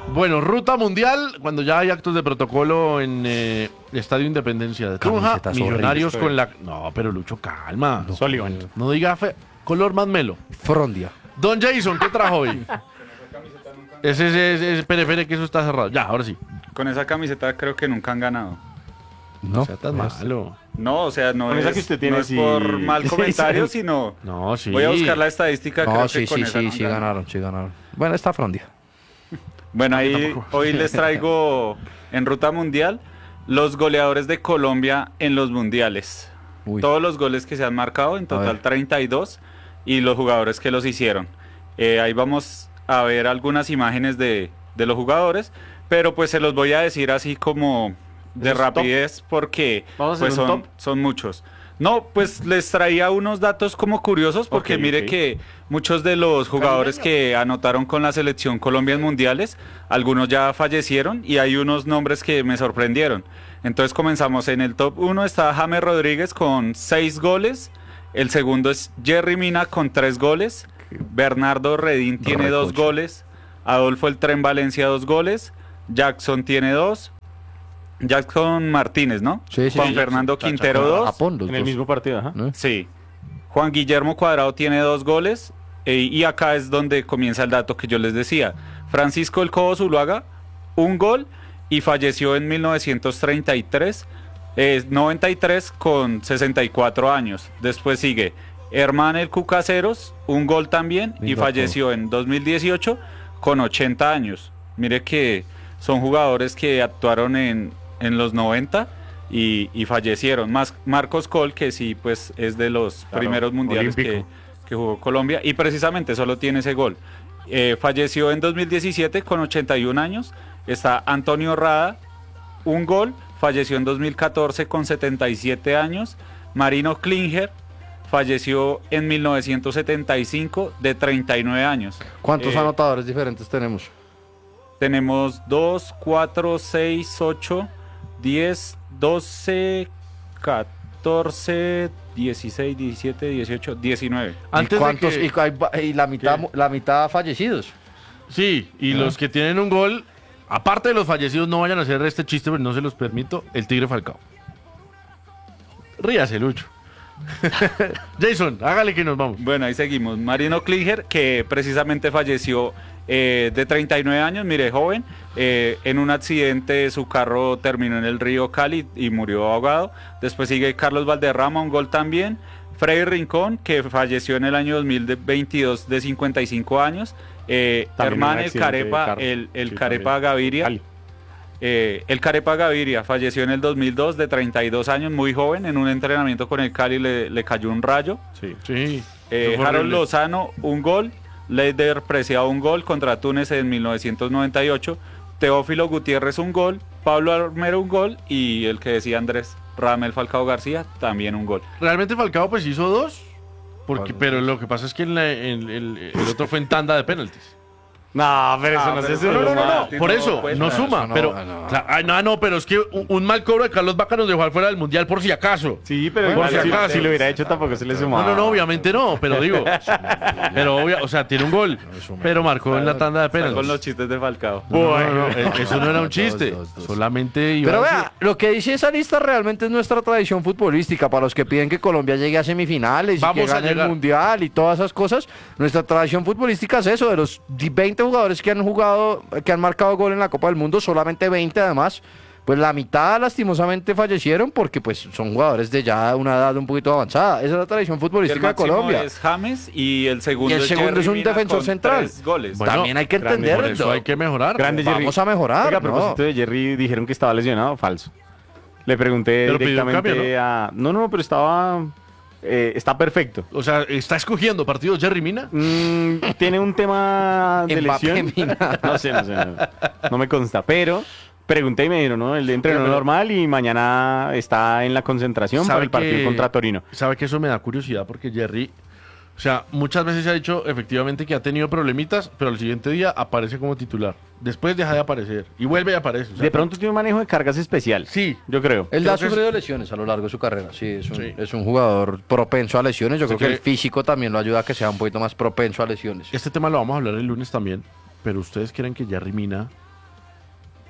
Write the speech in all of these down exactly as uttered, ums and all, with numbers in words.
Bueno, ruta mundial, cuando ya hay actos de protocolo en eh, Estadio Independencia de Tunja, Camisetas Millonarios horribles, con la... No, pero Lucho, calma. No. Sullivan. No diga fe... color más melo. Frondia. Don Jason, ¿qué trajo hoy? Ese, ese, ese, espere, espere, que eso está cerrado. Ya, ahora sí. Con esa camiseta creo que nunca han ganado. No, O sea, tan malo. No, o sea, no Con es, esa que usted tiene, no es sí. por mal comentario, Sí, sí. sino... No, sí. Voy a buscar la estadística. creo No, que sí, con sí, esa sí, no sí han ganado. ganaron, sí ganaron. Bueno, está Frondia. Bueno, ahí hoy les traigo en Ruta Mundial los goleadores de Colombia en los mundiales. Uy. Todos los goles que se han marcado, en A total ver. treinta y dos, y los jugadores que los hicieron. Eh, ahí vamos a ver algunas imágenes de, de los jugadores, pero pues se los voy a decir así como de ¿Esos top? rapidez porque ¿Vamos a pues hacer un son, top? son muchos. No, pues les traía unos datos como curiosos porque Ok, mire ok. que muchos de los jugadores que anotaron con la selección Colombia en mundiales, algunos ya fallecieron y hay unos nombres que me sorprendieron. Entonces comenzamos en el top uno, está James Rodríguez con seis goles, el segundo es Jerry Mina con tres goles, Bernardo Redín tiene dos Recocha. goles, Adolfo El Tren Valencia dos goles, Jackson tiene dos, Jackson Martínez, ¿no? Sí, sí, Juan sí, Fernando Jackson, Quintero dos. Japón, los En el dos. mismo partido, ajá. ¿No? Sí. Juan Guillermo Cuadrado tiene dos goles. eh, y acá es donde comienza el dato que yo les decía. Francisco El Cobo Zuluaga, un gol y falleció en mil novecientos treinta y tres, eh, noventa y tres con sesenta y cuatro años. Después sigue Herman El Cucaseros, un gol también y Lindo falleció en dos mil dieciocho con ochenta años. Mire que son jugadores que actuaron en, en los noventa y, y fallecieron. Más Marcos Col, que sí, pues es de los Claro, primeros mundiales que, olímpico. que jugó Colombia y precisamente solo tiene ese gol. Eh, falleció en dos mil diecisiete con ochenta y un años. Está Antonio Rada, un gol, falleció en dos mil catorce con setenta y siete años. Marino Klinger falleció en mil novecientos setenta y cinco de treinta y nueve años. ¿Cuántos Eh, anotadores diferentes tenemos? Tenemos dos, cuatro, seis, ocho, diez, doce, catorce, dieciséis, diecisiete, dieciocho, diecinueve. Antes ¿Y cuántos? de que... Y, hay va- y la mitad, ¿Qué? la mitad fallecidos. Sí, y los que tienen un gol, aparte de los fallecidos, no vayan a hacer este chiste, pero no se los permito, el Tigre Falcao. Ríase, Lucho. Jason, hágale que nos vamos. Bueno, ahí seguimos. Marino Klinger, que precisamente falleció eh, de treinta y nueve años, mire, joven, eh, en un accidente su carro terminó en el río Cali y murió ahogado. Después sigue Carlos Valderrama, un gol también. Freddy Rincón, que falleció en el año dos mil veintidós de cincuenta y cinco años. Eh, También un Hermán El accidente de Carepa, carro. el, el Sí, Carepa también. Gaviria. Cali. Eh, el Carepa Gaviria falleció en el dos mil dos de treinta y dos años, muy joven, en un entrenamiento con el Cali le, le cayó un rayo. Sí. Sí. Eh, eso fue Harold horrible. Lozano, un gol. Leider Preciado, un gol contra Túnez en mil novecientos noventa y ocho. Teófilo Gutiérrez, un gol. Pablo Armero, un gol. Y el que decía Andrés Ramel Falcao García, también un gol. Realmente Falcao pues hizo dos, porque, ¿Cuál? pero lo que pasa es que en la- en- el, el otro fue en tanda de penaltis. No, pero eso Ah, no pero se eso No, no, no, no, no, por no eso, cuenta. no suma, Eso no, pero... no. Claro, ay, no, no, pero es que un, un mal cobro de Carlos Vaca nos dejó al fuera del Mundial por si acaso. Sí, pero Bueno, igual, por si si, acaso. si lo hubiera hecho tampoco se le No, sumaba. no, no, obviamente no, pero digo... pero obvia, o sea, tiene un gol, pero marcó en la tanda de Está con los penaltis. chistes de Falcao. No, no, no, no, eh, eso no era un chiste, Dos, dos, dos. solamente iba Pero a decir- vea, lo que dice esa lista realmente es nuestra tradición futbolística. Para los que piden que Colombia llegue a semifinales y Vamos que a gane el llegar. Mundial y todas esas cosas, nuestra tradición futbolística es eso. De los veinte jugadores que han jugado, que han marcado gol en la Copa del Mundo, solamente veinte además, pues la mitad lastimosamente fallecieron porque pues son jugadores de ya una edad un poquito avanzada. Esa es la tradición El futbolística de máximo Colombia. es James y el segundo, Y el segundo Jerry es un Mina defensor con central. tres goles. Bueno, También hay que grande, entender por eso hay que mejorar. Grande Jerry. Vamos a mejorar. Oiga, a ¿no? propósito de Jerry, dijeron que estaba lesionado. Falso. Le pregunté Pero pidió un directamente cambio, a... No, no, pero estaba... eh, está perfecto. O sea, ¿está escogiendo partidos Jerry Mina? Mm, tiene un tema de Mbappé, lesión. Mina. No sé, no sé. No, no me consta. Pero pregunté y me dijeron, ¿no? Él entrenó Pero- normal y mañana está en la concentración para ¿Sabe el partido que- contra Torino. Sabe que eso me da curiosidad porque Jerry, o sea, muchas veces se ha dicho efectivamente que ha tenido problemitas, pero al siguiente día aparece como titular. Después deja de aparecer y vuelve y aparece. o sea, De pronto tiene un manejo de cargas especial. Sí. Yo creo. Él Creo ha que es- sufrido lesiones a lo largo de su carrera, sí, es un, Sí. es un jugador propenso a lesiones. Yo Así creo que, que- el físico también lo ayuda a que sea un poquito más propenso a lesiones. Este tema lo vamos a hablar el lunes también, pero ustedes creen que Jerry Mina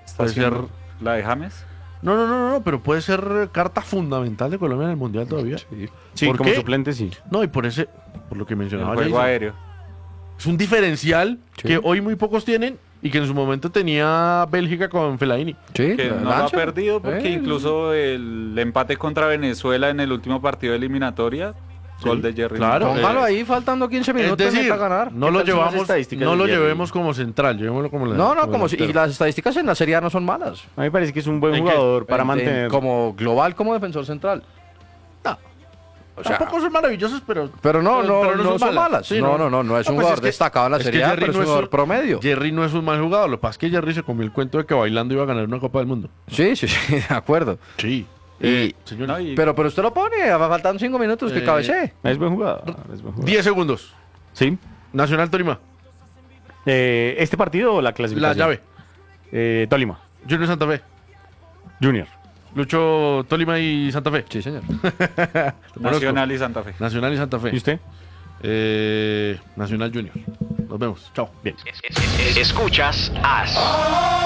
Está Puede ser... haciendo la de James. No, no, no, no, pero puede ser eh, carta fundamental de Colombia en el Mundial todavía. Sí, ¿Por como qué? suplente sí. No, y por ese, por lo que El mencionaba juego Jason, aéreo. es un diferencial Sí. que hoy muy pocos tienen y que en su momento tenía Bélgica con Fellaini. Sí, Que la no lo ha lancha. perdido porque Eh, incluso el empate contra Venezuela en el último partido de eliminatoria, gol de Jerry. claro. Póngalo eh, ahí faltando quince Es minutos decir, meta a ganar. no ¿Qué lo tal son las llevamos, estadísticas no de lo Jerry? llevemos como central, llevémoslo como la- No, no, como si, y delantero. las estadísticas en la Serie A no son malas. A mí me parece que es un buen ¿En qué? jugador para En- mantener. en- como global, como defensor central. O sea, Tampoco son maravillosos, pero pero no, no, pero no, son malas. Sí, no, no, no, no es No, un pues jugador es que- destacado en la es que Serie A, Jerry pero es no un es jugador un- promedio. Jerry no es un mal jugador, lo que pasa es que Jerry se comió el cuento de que bailando iba a ganar una Copa del Mundo. Sí, sí, sí, de acuerdo. Sí. Y- Eh, señor, No, y- Pero, pero usted lo pone, va faltando cinco minutos que Eh, cabecee. Es buen jugador. Es buen jugador. diez segundos. Sí. Nacional Tolima. Eh, ¿Este partido o la La clasificación? llave. Eh, Tolima. Junior Santa Fe. Junior. Lucho Tolima y Santa Fe. Sí, señor. Nacional y Santa Fe. Nacional y Santa Fe. ¿Y usted? Eh, Nacional Junior. Nos vemos. Chao. Bien. Escuchas As.